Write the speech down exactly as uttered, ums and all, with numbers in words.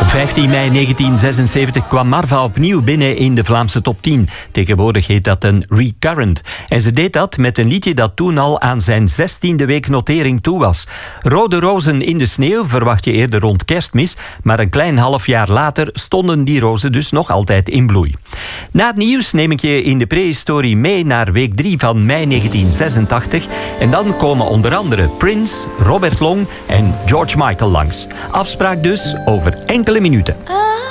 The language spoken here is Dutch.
vijftien mei negentien zesenzeventig kwam Marva opnieuw binnen in de Vlaamse top tien. Tegenwoordig heet dat een recurrent. En ze deed dat met een liedje dat toen al aan zijn zestiende week notering toe was. Rode rozen in de sneeuw verwacht je eerder rond Kerstmis, maar een klein half jaar later stonden die rozen dus nog altijd in bloei. Na het nieuws neem ik je in de prehistorie mee naar week drie van mei negentien zesentachtig. En dan komen onder andere Prince, Robert Long en George Michael langs. Afspraak dus over enkele minuten.